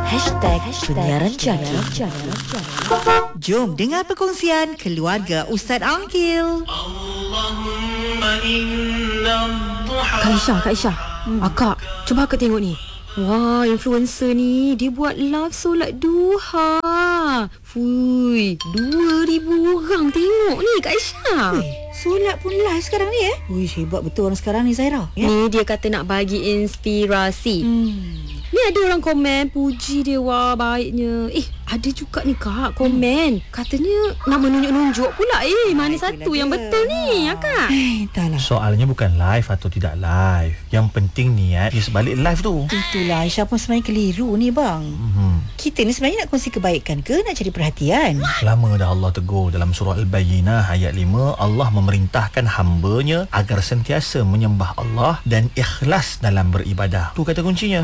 Penyiaran Jaki. Jom dengar perkongsian keluarga Ustaz Angkil. Kak Aisyah, Akak, cuba akak tengok ni. Wah, influencer ni dia buat live solat duha. Fui, 2,000 orang tengok ni Kak Aisyah. Solat pun live sekarang ni Ui, hebat betul orang sekarang ni, Zaira. Ni dia kata nak bagi inspirasi. Ni ada orang komen puji dia, wah baiknya. Ada juga ni Kak komen katanya nak menunjuk-nunjuk pula. Mana satu yang betul ni Kak? Entahlah. Soalnya bukan live atau tidak live. Yang penting niat di sebalik live tu. Itulah Aisyah pun sebenarnya keliru ni bang. Kita ni sebenarnya nak kongsi kebaikan ke nak cari perhatian? Lama dah Allah tegur dalam surah Al-Bayyinah ayat 5. Allah memerintahkan hambanya agar sentiasa menyembah Allah dan ikhlas dalam beribadah. Tu kata kuncinya.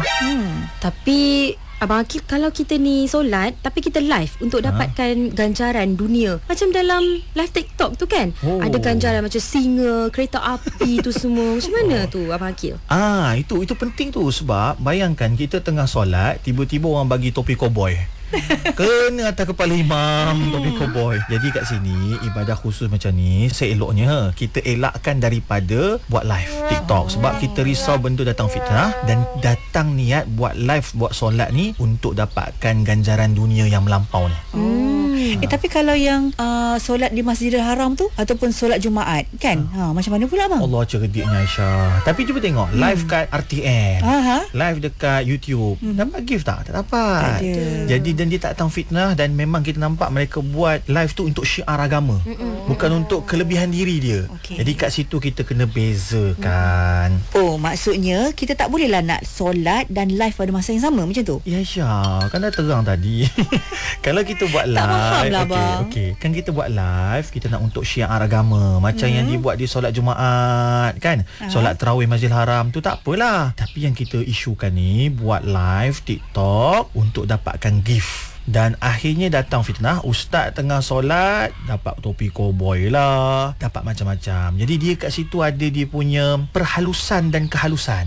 Tapi Abang Akil, kalau kita ni solat tapi kita live untuk dapatkan ganjaran dunia, macam dalam live TikTok tu kan, ada ganjaran macam singa, kereta api tu semua. Macam mana tu Abang Akil? Itu penting tu. Sebab bayangkan kita tengah solat, tiba-tiba orang bagi topi koboi kena atas kepala imam, topi koboi. Jadi kat sini ibadah khusus macam ni seeloknya kita elakkan daripada buat live TikTok. Sebab kita risau benda datang fitnah, dan datang niat buat live, buat solat ni untuk dapatkan ganjaran dunia yang melampau ni. Tapi kalau yang solat di Masjidil Haram tu ataupun solat Jumaat kan, macam mana pula bang? Allah cerdiknya Aisyah. Tapi cuba tengok live kat RTN, live dekat YouTube, dapat gift tak? Tak dapat. Jadi dan dia tak datang fitnah, dan memang kita nampak mereka buat live tu untuk syiar agama, bukan untuk kelebihan diri dia. Jadi kat situ kita kena bezakan. Maksudnya kita tak bolehlah nak solat dan live pada masa yang sama macam tu? Ya Aisyah, kan dah terang tadi. Kalau kita buat live, tak faham lah bang. Kan kita buat live, kita nak untuk syiar agama macam yang dibuat di solat Jumaat kan, solat tarawih Masjidil Haram tu tak apalah. Tapi yang kita isukan ni buat live TikTok untuk dapatkan gift. Dan akhirnya datang fitnah, ustaz tengah solat dapat topi koboi lah, dapat macam-macam. Jadi dia kat situ ada dia punya perhalusan dan kehalusan.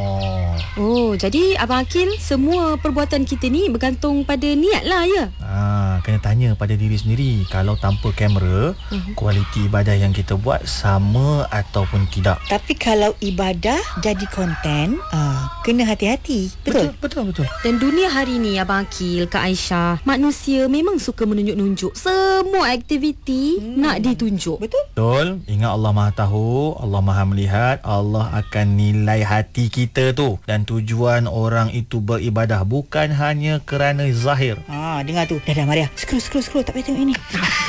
Jadi Abang Akil, semua perbuatan kita ni bergantung pada niat lah ya? Kena tanya pada diri sendiri. Kalau tanpa kamera, kualiti ibadah yang kita buat sama ataupun tidak. Tapi kalau ibadah jadi konten, kena hati-hati. Betul? Betul. Dan dunia hari ni Abang Akil, Kak Aisyah, manusia memang suka menunjuk-nunjuk. Semua aktiviti nak ditunjuk. Betul. Ingat Allah Maha Tahu, Allah Maha Melihat, Allah akan nilai hati kita tu. Dan tujuan orang itu beribadah bukan hanya kerana zahir. Dengar tu. Dah Maria. Scroll. Tak payah tengok ini.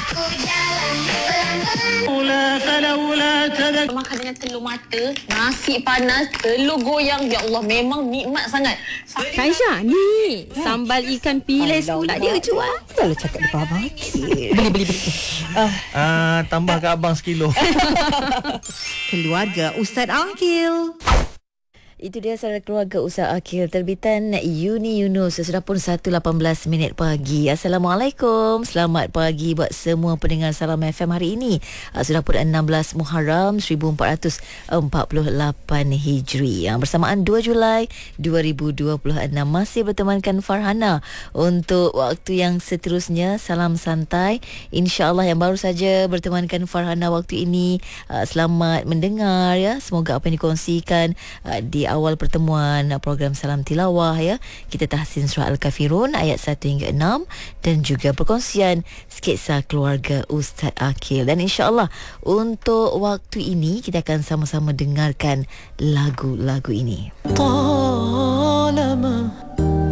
Makan dengan telur mata, nasi panas, telur goyang. Ya Allah, memang nikmat sangat. Kak Aisyah, ni sambal ikan pilis pula dia jual. Kalau cakap depan abang. Beli. Tambah ke abang sekilo. Keluarga Ustaz Angkil. Itu dia saudara keluarga Ustaz Akil, terbitan Uni Yunus. Sudah pun 1.18 pagi. Assalamualaikum. Selamat pagi buat semua pendengar Salam FM hari ini. Sudah pun 16 Muharram 1448 Hijri. Bersamaan 2 Julai 2026. Masih bertemankan Farhana untuk waktu yang seterusnya. Salam santai. InsyaAllah yang baru saja bertemankan Farhana waktu ini, selamat mendengar ya. Semoga apa yang dikongsikan di awal pertemuan program Salam Tilawah ya, kita tahsin surah Al-Kafirun ayat 1 hingga 6, dan juga perkongsian sketsa keluarga Ustaz Akil. Dan insya-Allah untuk waktu ini kita akan sama-sama dengarkan lagu-lagu ini. Talama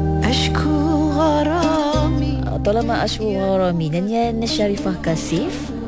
ashku gharami nyanyian Syarifah Kasif.